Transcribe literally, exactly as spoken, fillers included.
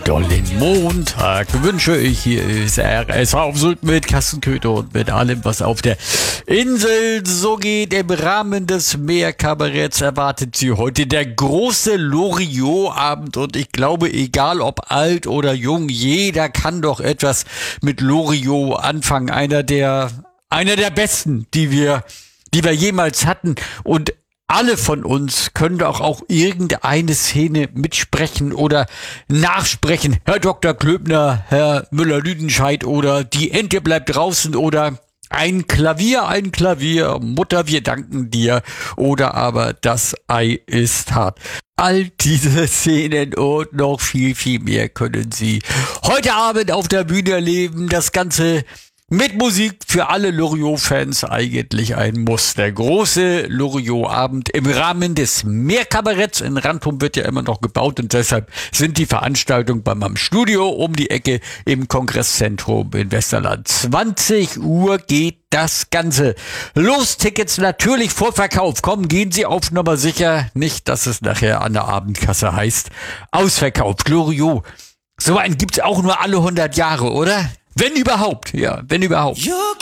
dollen Montag wünsche ich. Hier ist R S auf Sylt mit Kassenköter und mit allem, was auf der Insel so geht. Im Rahmen des Meerkabaretts erwartet Sie heute der große Loriot-Abend. Und ich glaube, egal ob alt oder jung, jeder kann doch etwas mit Loriot anfangen. Einer der, einer der besten, die wir, die wir jemals hatten. Und alle von uns können doch auch irgendeine Szene mitsprechen oder nachsprechen. Herr Doktor Klöbner, Herr Müller-Lüdenscheid oder Die Ente bleibt draußen oder Ein Klavier, ein Klavier, Mutter, wir danken dir oder aber Das Ei ist hart. All diese Szenen und noch viel, viel mehr können Sie heute Abend auf der Bühne erleben. Das Ganze mit Musik für alle Loriot-Fans eigentlich ein Muss. Der große Loriot-Abend im Rahmen des Meerkabaretts. In Rantum wird ja immer noch gebaut und deshalb sind die Veranstaltungen bei meinem Studio um die Ecke im Kongresszentrum in Westerland. zwanzig Uhr geht das Ganze los. Tickets natürlich Vorverkauf. Kommen, gehen Sie auf Nummer sicher. Nicht, dass es nachher an der Abendkasse heißt ausverkauft. Loriot. So einen gibt's auch nur alle hundert Jahre, oder? Wenn überhaupt, ja, wenn überhaupt.